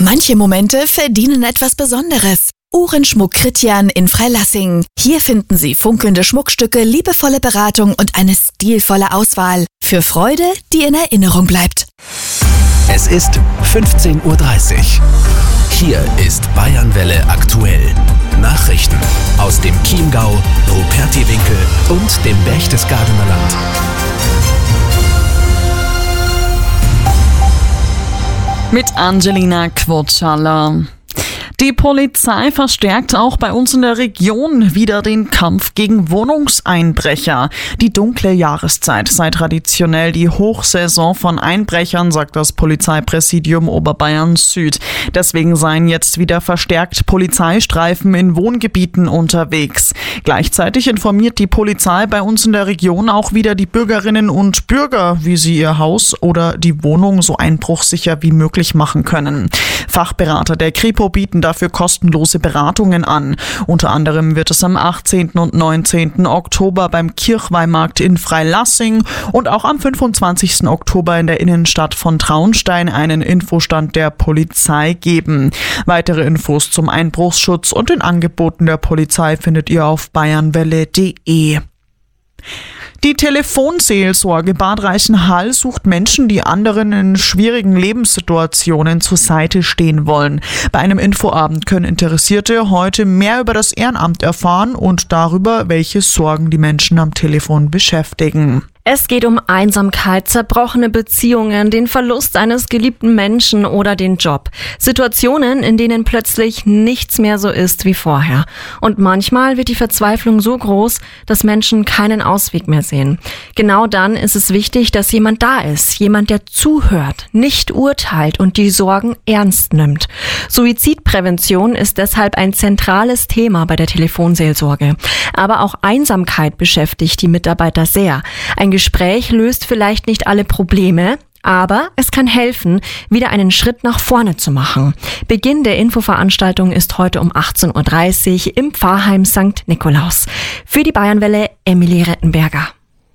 Manche Momente verdienen etwas Besonderes. Uhrenschmuck Kritjan in Freilassing. Hier finden Sie funkelnde Schmuckstücke, liebevolle Beratung und eine stilvolle Auswahl. Für Freude, die in Erinnerung bleibt. Es ist 15:30 Uhr. Hier ist Bayernwelle aktuell. Nachrichten aus dem Chiemgau, Rupertiwinkel und dem Berchtesgadener Land. Mit Angelina Quotschalla. Die Polizei verstärkt auch bei uns in der Region wieder den Kampf gegen Wohnungseinbrecher. Die dunkle Jahreszeit sei traditionell die Hochsaison von Einbrechern, sagt das Polizeipräsidium Oberbayern Süd. Deswegen seien jetzt wieder verstärkt Polizeistreifen in Wohngebieten unterwegs. Gleichzeitig informiert die Polizei bei uns in der Region auch wieder die Bürgerinnen und Bürger, wie sie ihr Haus oder die Wohnung so einbruchsicher wie möglich machen können. Fachberater der Kripo bieten dafür kostenlose Beratungen an. Unter anderem wird es am 18. und 19. Oktober beim Kirchweihmarkt in Freilassing und auch am 25. Oktober in der Innenstadt von Traunstein einen Infostand der Polizei geben. Weitere Infos zum Einbruchsschutz und den Angeboten der Polizei findet ihr auf bayernwelle.de. Die Telefonseelsorge Bad Reichenhall sucht Menschen, die anderen in schwierigen Lebenssituationen zur Seite stehen wollen. Bei einem Infoabend können Interessierte heute mehr über das Ehrenamt erfahren und darüber, welche Sorgen die Menschen am Telefon beschäftigen. Es geht um Einsamkeit, zerbrochene Beziehungen, den Verlust eines geliebten Menschen oder den Job. Situationen, in denen plötzlich nichts mehr so ist wie vorher. Und manchmal wird die Verzweiflung so groß, dass Menschen keinen Ausweg mehr sehen. Genau dann ist es wichtig, dass jemand da ist. Jemand, der zuhört, nicht urteilt und die Sorgen ernst nimmt. Suizidprävention ist deshalb ein zentrales Thema bei der Telefonseelsorge. Aber auch Einsamkeit beschäftigt die Mitarbeiter sehr. Ein Gespräch löst vielleicht nicht alle Probleme, aber es kann helfen, wieder einen Schritt nach vorne zu machen. Beginn der Infoveranstaltung ist heute um 18:30 Uhr im Pfarrheim St. Nikolaus. Für die Bayernwelle Emilie Rettenberger.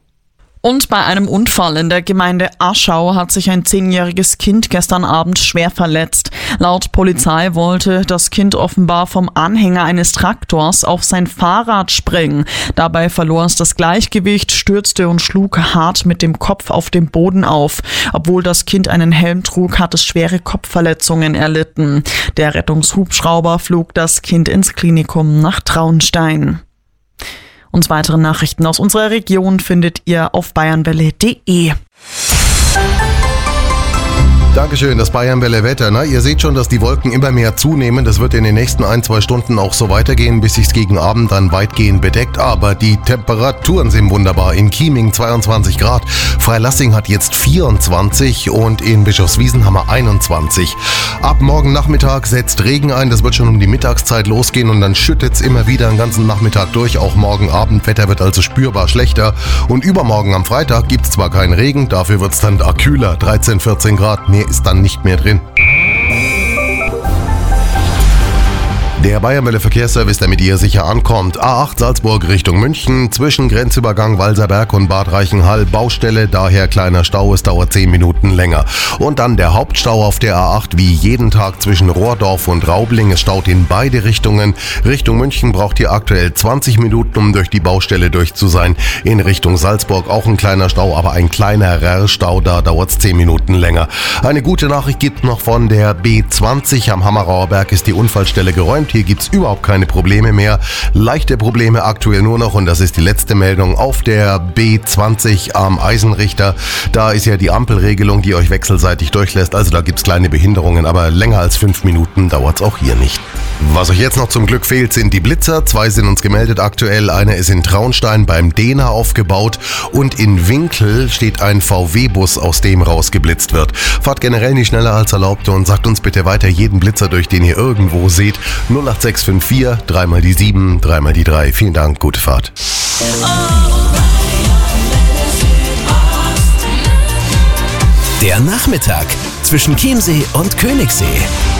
Und bei einem Unfall in der Gemeinde Aschau hat sich ein 10-jähriges Kind gestern Abend schwer verletzt. Laut Polizei wollte das Kind offenbar vom Anhänger eines Traktors auf sein Fahrrad springen. Dabei verlor es das Gleichgewicht, stürzte und schlug hart mit dem Kopf auf dem Boden auf. Obwohl das Kind einen Helm trug, hat es schwere Kopfverletzungen erlitten. Der Rettungshubschrauber flog das Kind ins Klinikum nach Traunstein. Und weitere Nachrichten aus unserer Region findet ihr auf bayernwelle.de. Dankeschön, das Bayernwelle Wetter. Na, ihr seht schon, dass die Wolken immer mehr zunehmen. Das wird in den nächsten 1-2 Stunden auch so weitergehen, bis sich's gegen Abend dann weitgehend bedeckt. Aber die Temperaturen sind wunderbar. In Chieming 22 Grad, Freilassing hat jetzt 24 und in Bischofswiesen haben wir 21. Ab morgen Nachmittag setzt Regen ein. Das wird schon um die Mittagszeit losgehen und dann schüttet's immer wieder den ganzen Nachmittag durch. Auch morgen Abend. Wetter wird also spürbar schlechter. Und übermorgen am Freitag gibt's zwar keinen Regen, dafür wird's dann kühler. 13, 14 Grad. Mehr ist dann nicht mehr drin. Der Bayernwelle Verkehrsservice, damit ihr sicher ankommt. A8 Salzburg Richtung München, zwischen Grenzübergang Walserberg und Bad Reichenhall Baustelle, daher kleiner Stau, es dauert 10 Minuten länger. Und dann der Hauptstau auf der A8, wie jeden Tag zwischen Rohrdorf und Raubling. Es staut in beide Richtungen. Richtung München braucht ihr aktuell 20 Minuten, um durch die Baustelle durch zu sein. In Richtung Salzburg auch ein kleiner Stau, aber ein kleinerer Stau, da dauert es 10 Minuten länger. Eine gute Nachricht gibt noch von der B20 am Hammerauer Berg, ist die Unfallstelle geräumt. Hier gibt's überhaupt keine Probleme mehr. Leichte Probleme aktuell nur noch, und das ist die letzte Meldung, auf der B20 am Eisenrichter. Da ist ja die Ampelregelung, die euch wechselseitig durchlässt. Also da gibt's kleine Behinderungen, aber länger als 5 Minuten dauert's auch hier nicht. Was euch jetzt noch zum Glück fehlt, sind die Blitzer. 2 sind uns gemeldet aktuell. Einer ist in Traunstein beim Dehner aufgebaut und in Winkel steht ein VW-Bus, aus dem rausgeblitzt wird. Fahrt generell nicht schneller als erlaubt und sagt uns bitte weiter jeden Blitzer durch, den ihr irgendwo seht. 08654, 3 mal die 7, 3 mal die 3. Vielen Dank, gute Fahrt. Der Nachmittag zwischen Chiemsee und Königssee.